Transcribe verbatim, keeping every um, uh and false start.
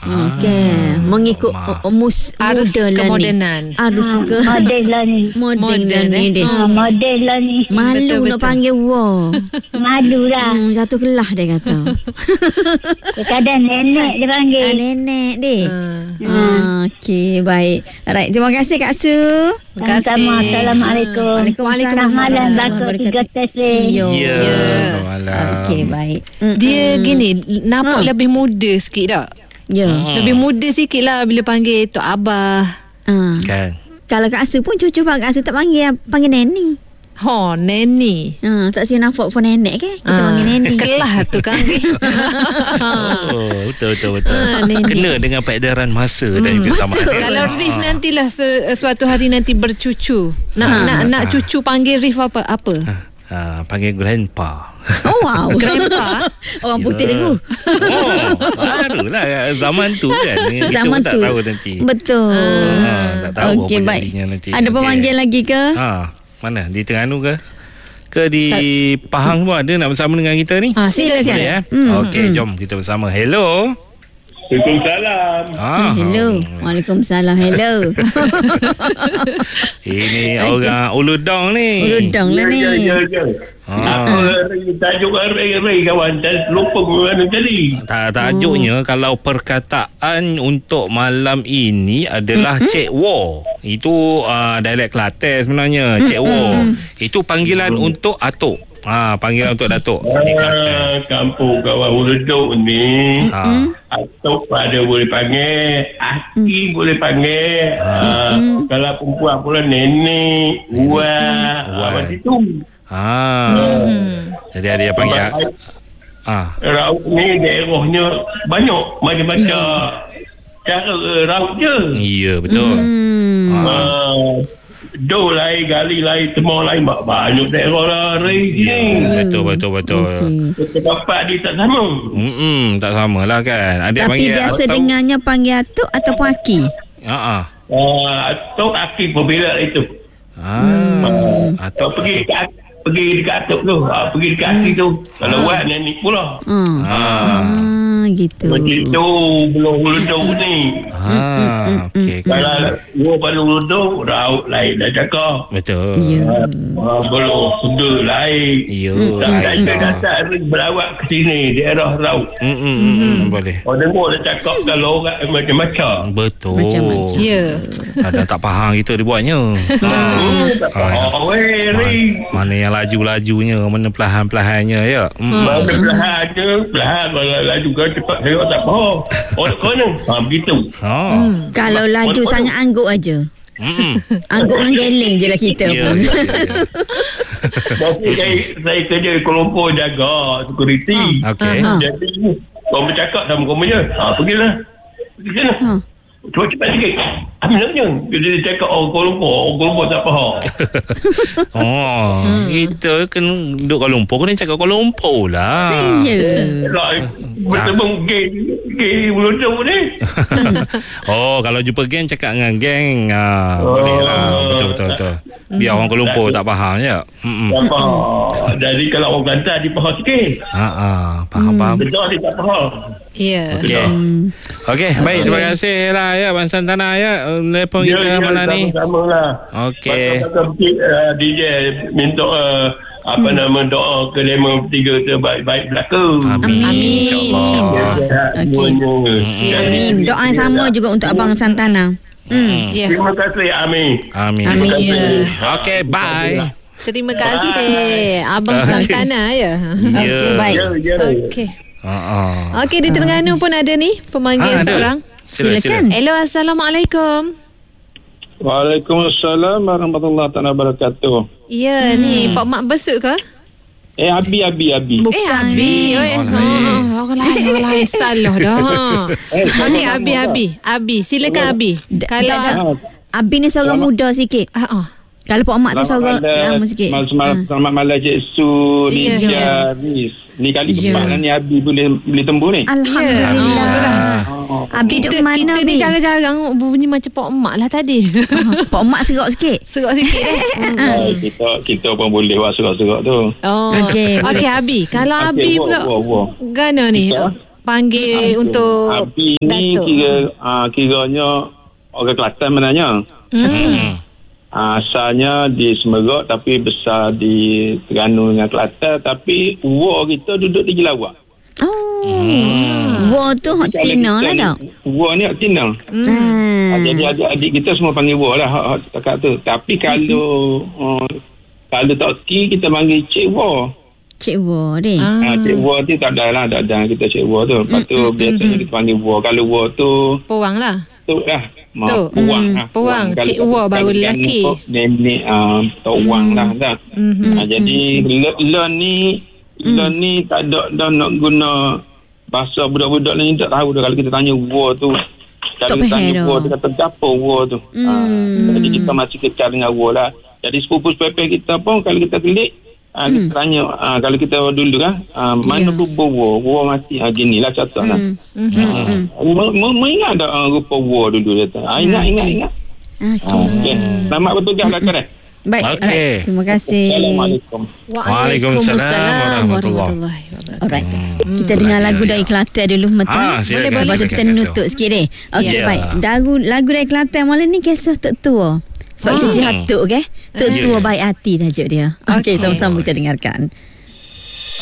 Okey, mengikut Ma. uh, mus Arus muda lah kemodenan. ni. Arus Ha, ke model lah ni. moden Moden, lah ni eh. dia. Ha, model lah ni. Malu Betul, nak betul. panggil wow. Malu lah. Hmm, satu kelah dia kata. Kadang nenek dia Ah, panggil. nenek dia. Ah. Ah, okey, baik. Alright, terima kasih Kak Su. Terima kasih. Sama-sama. Assalamualaikum. Waalaikumsalam. Selamat malam. Warahmatullahi Bakar tiga wabarakatuh. tes ni. Yo. Ya, malam. Okey, baik. Mm, Dia mm. gini, nampak Ha. lebih muda sikit tak? Ya. Hmm. Lebih muda sikit lah bila panggil Tok Abah. Ah. Kan. Kalau Kak Su pun cucu Pak Kak Su tak panggil panggil nenek. Ho, neni. Ha, tak siap nampak pun nenek ke? Kita Ah, panggil nenek. Kelah tu kan. Oh, betul betul betul. Ah, nenek. Kena dengan peredaran masa dan juga zaman. Kalau Rif nantilah se, suatu hari nanti bercucu. Nak Ha. nak nak cucu panggil Rif apa? Apa? Ha, panggil grandpa. Oh wow. Grandpa. Orang putih Ya. tu. Oh, barulah zaman tu kan. Kita Zaman pun tak tu. tahu nanti. Betul. Ha, tak tahu Okey, apa baik. jadinya nanti. Ada Okey. pemanggil lagi ke? Ha, mana? Di Terengganu ke? Ke di Pahang pun ada nak bersama dengan kita ni? Ha, silakan. Boleh eh? Hmm, Okey, jom kita bersama. Hello. Waalaikumsalam. Ah, Hello. Waalaikumsalam. Hello. Ini orang Uludong ni. Uludong lah ni. Ya, ya, ya. Ah. Apa tajuk hari-hari kawan? Saya lupa mana tadi. Tak, tajuknya oh. Kalau perkataan untuk malam ini adalah mm-hmm. Cik Wo. Itu uh, dialek Kelantan sebenarnya. Cik Wo. Itu panggilan mm-hmm. untuk atuk. Ha, panggilan untuk datuk di Kelantan. Ah, kampung kawan Uludong ni. Ha. Atuk pada boleh panggil, Aki boleh panggil. Ah, kalau perempuan pula nenek, uak, Uak. apa itu. Ha. Jadi ada yang panggil. Ah. Raut ni daerahnya banyak macam-macam cara raut je. Ya, betul. Hmm. Ha. Ah, do lain, gali lain, semua lain. Banyak daerah lah hari Ya, ni. betul betul betul. Tempat dia tak sama. Hmm, tak samalah kan. Ada yang Tapi panggil biasa atau- dengannya panggil atuk ataupun aki. Ha ah. Ah, Atuk Aki berbeza itu. Ah. Atau Pergi dekat pergi dekat atuk tu. Ah, pergi dekat Aki tu. Kalau buat nenek pula. Hmm. Ah. Ah, gitu. Macam tu belum uludong ni. Ah, okey. Kalau gua pada uludong, raut lain dah cakap. Betul. Ya. Ah, belum sudah lain. Ya. Tak ada baik. datang berlawak ke sini daerah raut. Hmm, hmm, hmm, hmm, boleh. Orang dengar dia cakap kalau orang macam-macam. Betul. Macam-macam. Ya. Kadang tak faham kita dia buatnya. Hmm, tak Ah. faham weh ni. Mana yang laju-lajunya, mana perlahan-perlahannya ya. Hmm. Mana belahan je, belahan kalau laju kan cepat saya tak faham. Orang kena. Ha, begitu. Oh. Kalau laju Waduh. sangat angguk aja. Hmm. Angguk dengan geleng je lah kita Ya, pun. ya, ya. Tapi saya, saya kerja di Kuala Lumpur jaga security. Okey. Ha. Jadi kau bercakap sama kamu je. Ha, pergilah. Pergi sana. Ha. Cuba cepat sikit. Ambilnya. Bila dia cakap orang Kuala Lumpur, orang Kuala Lumpur tak faham. Oh, kita kena duduk Kuala Lumpur, kena cakap Kuala Lumpur lah. Ya. Lah, bertemu gay, gay Uludong ni. Oh, kalau jumpa geng cakap dengan geng, ah, Oh. boleh lah. Betul betul betul. Biar orang Kuala Lumpur tak faham je. Hmm. Tak faham. Jadi kalau orang Kelantan dia faham sikit. Ha ah, faham faham. Betul dia tak faham. Ya. Okey. Okey, baik, terima kasih lah ya Abang Santana ya. Telefon Ya, kita ya, malam ni. sama-sama lah. Okey. Pasal-pasal uh, D J minta uh, apa hmm. nama doa ke lima tiga terbaik-baik belaka. Amin. Amin. InsyaAllah. Sehat Okey. semuanya. Amin. Doa yang sama juga untuk Abang Santana. Hmm. Ya. Terima kasih Amin. Amin. Amin. Ya. Okey, bye. Terima kasih Abang Santana ya. Ya. Okey, baik. Ya, ya. Okey. Ha ah. Okey, di Terengganu pun ada ni pemanggil Ah, ada. seorang. Sila, Silakan. sila. Hello, Assalamualaikum. Waalaikumsalam warahmatullahi taala wabarakatuh. Ya, ni Pak Mak Besut ke? Eh Abi Abi Abi. Bukan Eh, Abi. ni. Oh, eh, Oh, so, lain. orang lain, orang lain. Salah dah. Okey, Abi, Abi. Abi, silakan Abi. Kalau... Ah, Abi ni seorang muda sikit. Ah, ah. Kalau Pak Mak tu seorang lama sikit. Selamat malam, selamat malam Cik Su, Ya. Nisha, Nis. Ni kali Ya. keempat lah ni Abi boleh boleh tembus ni. Alhamdulillah. Oh. Abi Kita, duduk mana kita ni Abi? jarang-jarang bunyi macam Pak Mak lah tadi. Pak Mak serok sikit. Serok sikit eh. Ah, kita kita pun boleh buat serak-serak tu. Oh. Okey, Okey, Abi. Kalau Okey, Abi wah, pula wah, wah. Gana ni. Kita? panggil untuk Abi ni Datuk. kira uh, kiranya orang Kelantan sebenarnya. Hmm. Uh, asalnya di Semerak tapi besar di Terengganu dengan Kelantan, tapi Uwa kita duduk di Jelawak. Oh. War tu hot tina lah dah. Uwa ni hak tina. Hmm. Uh, Ah. jadi adik-adik kita semua panggil Uwa lah hak, hak setakat tu. Tapi kalau uh, kalau tak ki kita panggil Cik Uwa. Cik War deh. Ah. Ah, Cik War tu tak ada lah, tak ada kita Cik War tu. Lepas tu biasanya kita panggil War. Kalau War tu Puang lah. tu lah. Ma, Tu. Puang Hmm, lah. puang. Kalau- Cik kalau- War baru kalau lelaki. kan, nenek uh, Tok Wang lah dah. Mhm. Ah, jadi learn ni learn ni tak ada dah nak guna bahasa budak-budak ni tak tahu dah. Kalau kita tanya War tu, kalau Tak kita faham tanya dah. War tu kata apa War tu. Ah, jadi kita masih kecil dengan War lah. Jadi sepupu-sepupu kita pun kalau kita kelik, ah, kita tanya, ah, kalau kita dulu kan, ah, mana Ya. rupa War? War mati. Ah, gini lah contoh lah. Hmm. Ah, me- me- Mengingat tak ah, rupa War dulu dia tu? Ah, ingat, ingat, ingat. Okey. Ah, okay. Selamat bertugas lah kan. Baik. Okey. Alright. Terima kasih. Assalamualaikum. Waalaikumsalam warahmatullahi. Alright. Kita dengar lagu dari Kelantan dulu Mata. Ah, silakan, Lepas tu silakan, kita silakan. nutup sikit deh. Okey, Ya. baik. Lagu lagu dari Kelantan malam ni kisah tok tua. Sebab Ah. itu jihatuk ke? Tok Ya, tua ya. baik hati tajuk dia. Okey, sama-sama kita dengarkan.